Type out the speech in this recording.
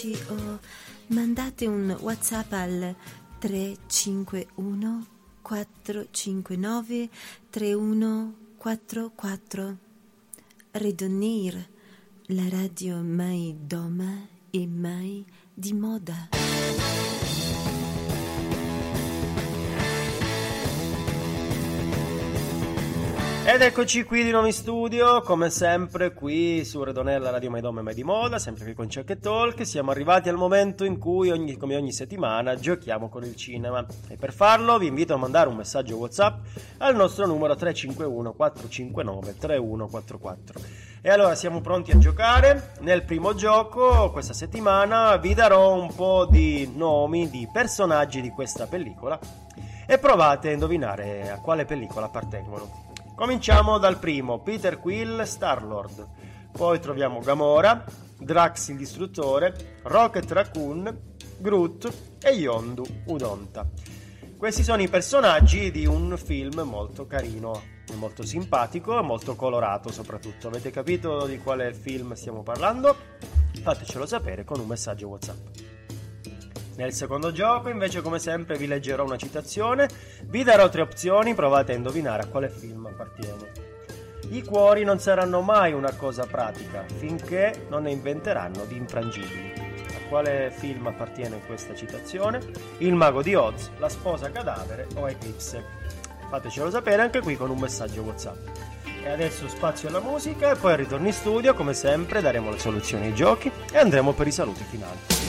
o mandate un WhatsApp al 351 459 3144. Redonir, la radio mai doma e mai di moda. Ed eccoci qui di nuovo in studio, come sempre qui su Redonella Radio Mai Doma e Mai di Moda, sempre qui con Chuck e Talk. Siamo arrivati al momento in cui come ogni settimana giochiamo con il cinema, e per farlo vi invito a mandare un messaggio WhatsApp al nostro numero 351 459 3144. E allora siamo pronti a giocare. Nel primo gioco questa settimana vi darò un po' di nomi di personaggi di questa pellicola e provate a indovinare a quale pellicola appartengono. Cominciamo dal primo, Peter Quill, Star-Lord. Poi troviamo Gamora, Drax il distruttore, Rocket Raccoon, Groot e Yondu Udonta. Questi sono i personaggi di un film molto carino, molto simpatico e molto colorato soprattutto. Avete capito di quale film stiamo parlando? Fatecelo sapere con un messaggio WhatsApp. Nel secondo gioco invece, come sempre, vi leggerò una citazione, vi darò 3 opzioni, provate a indovinare a quale film appartiene. I cuori non saranno mai una cosa pratica finché non ne inventeranno di infrangibili. A quale film appartiene questa citazione? Il Mago di Oz, La sposa cadavere o Eclipse? Fatecelo sapere anche qui con un messaggio WhatsApp. E adesso spazio alla musica e poi al ritorno in studio, come sempre, daremo le soluzioni ai giochi e andremo per i saluti finali.